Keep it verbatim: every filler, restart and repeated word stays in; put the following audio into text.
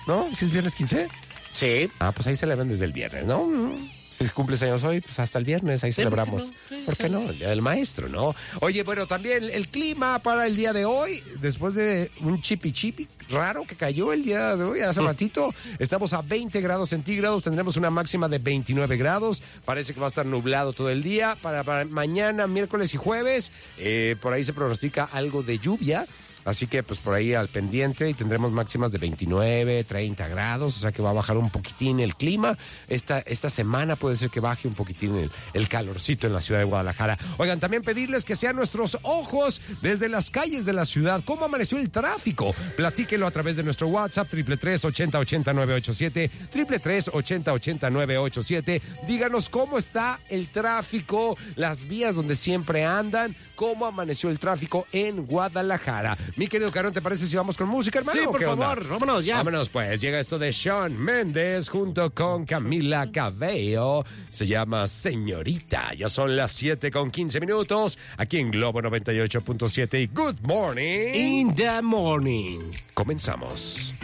¿No? ¿Si es viernes quince? Sí. Ah, pues ahí celebran desde el viernes, ¿no? Si cumples años hoy, pues hasta el viernes, ahí celebramos. ¿Por qué no? El Día del Maestro, ¿no? Oye, bueno, también el clima para el día de hoy, después de un chipi chipi raro que cayó el día de hoy, hace ratito, estamos a veinte grados centígrados, tendremos una máxima de veintinueve grados, parece que va a estar nublado todo el día, para, para mañana, miércoles y jueves, eh, por ahí se pronostica algo de lluvia. Así que pues por ahí al pendiente y tendremos máximas de veintinueve, treinta grados, o sea que va a bajar un poquitín el clima. Esta, esta semana puede ser que baje un poquitín el, el calorcito en la ciudad de Guadalajara. Oigan, también pedirles que sean nuestros ojos desde las calles de la ciudad. ¿Cómo amaneció el tráfico? Platíquenlo a través de nuestro WhatsApp, triple tres, ochenta, ochenta, nueve ocho siete, triple tres, ochenta, ochenta, nueve ocho siete. Díganos cómo está el tráfico, las vías donde siempre andan, cómo amaneció el tráfico en Guadalajara. Mi querido Carón, ¿te parece si vamos con música, hermano? Sí, ¿o por qué onda? favor, vámonos ya. Vámonos pues, llega esto de Shawn Mendes junto con Camila Cabello. Se llama Señorita. Ya son las siete con quince minutos aquí en Globo noventa y ocho punto siete y Good Morning In the morning. Comenzamos.